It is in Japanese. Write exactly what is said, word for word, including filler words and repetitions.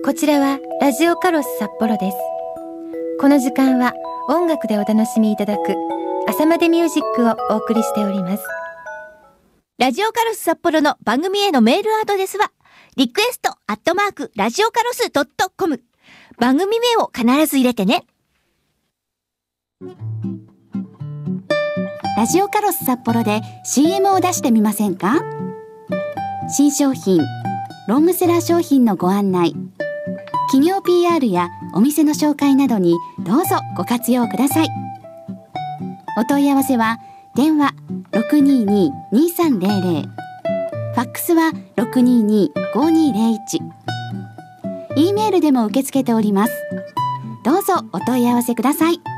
こちらはラジオカロス札幌です。この時間は音楽でお楽しみいただく朝までミュージックをお送りしております。 ラジオカロス札幌の番組へのメールアドレスはリクエストアットマークラジオカロスドットコム。番組名を必ず入れてね。 ラジオカロス札幌で シーエム を出してみませんか？新商品、ロングセラー商品のご案内、企業 ピーアール やお店の紹介などにどうぞご活用ください。お問い合わせは電話 ろくにーにーにーさんぜろぜろ、ファックスは ろくにーにーごにーぜろいち、E メールでも受け付けております。どうぞお問い合わせください。